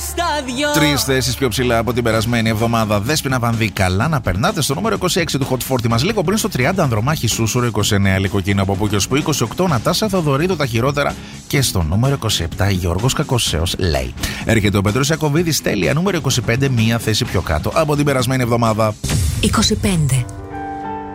στα δυο. 3 θέσεις πιο ψηλά από την περασμένη εβδομάδα. Δέσποινα Βανδύ, καλά να περνάτε στο νούμερο 26 του Hot 40 μας. Λίγο πριν στο 30 Ανδρομάχη Σούσουρο, 29 Λυκοκίνο από Πούκιος που 28 Νατάσα Θοδωρίδου τα χειρότερα. Και στο νούμερο 27 Γιώργος Κακοσέος λέει. Έρχεται ο Πέτρος Ιακωβίδης, τέλεια νούμερο 25, μία θέση πιο κάτω από την περασμένη εβδομάδα. 25.